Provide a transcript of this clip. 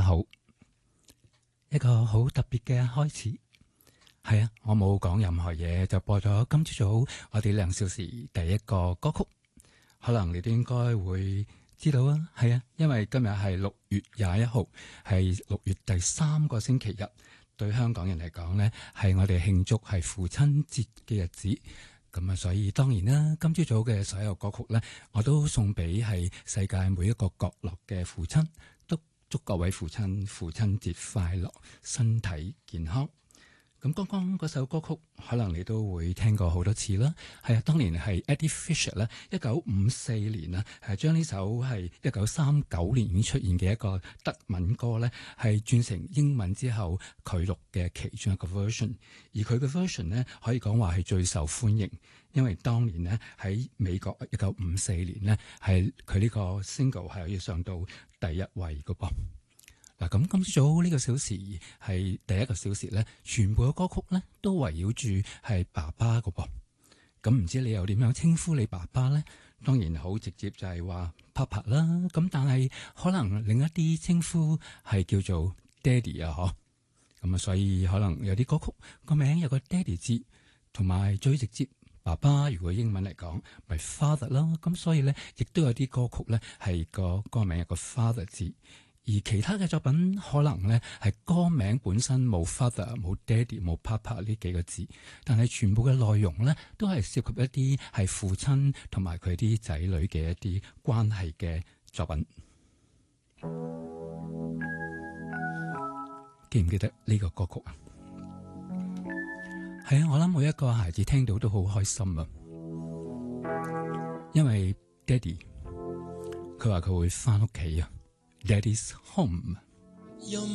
好，一個好特別嘅開始。係啊，我冇講任何嘢，就播咗今朝早我哋2小時第一個歌曲。可能你都應該會知道啊。係啊，因為今日係6月21號，係6月第3個星期日，對香港人嚟講呢，係我哋慶祝係父親節嘅日子。咁啊，所以當然啦，今朝早嘅所有歌曲呢，我都送俾係世界每一個角落嘅父親，都祝各位父親父親節快樂，身體健康。咁剛剛嗰首歌曲，可能你都會聽過好多次啦。係啊，當年係 Eddie Fisher 咧，1954年啊，係將呢首係1939年已經出現嘅一個德文歌咧，係轉成英文之後佢錄嘅其中一個 version。而佢嘅 version 咧，可以講話係最受歡迎，因為當年呢，喺美國1954年呢，係佢呢個 single 係可以上到第1位嘅噃。嗱，咁今朝早呢個小時係第一個小時咧，全部嘅歌曲咧都圍繞住係爸爸嘅噃。咁唔知你又點樣稱呼你爸爸咧？當然好直接就係話 Papa 啦。咁但係可能另一啲稱呼係叫做 Daddy 啊，嗬。咁啊，所以可能有啲歌曲個名有個 Daddy 字，同埋最直接爸爸，如果英文嚟講咪 Father 啦。咁所以咧，亦都有啲歌曲咧係個歌名有個 Father 字。而其他嘅作品可能咧係歌名本身冇 father 冇 daddy 冇 papa 呢幾個字，但係全部嘅內容咧都係涉及一啲係父親同埋佢啲仔女嘅一啲關係嘅作品。記唔記得呢個歌曲啊？係啊，我諗每一個孩子聽到都好開心啊，因為 daddy 佢話佢會返屋企啊。Daddy's home。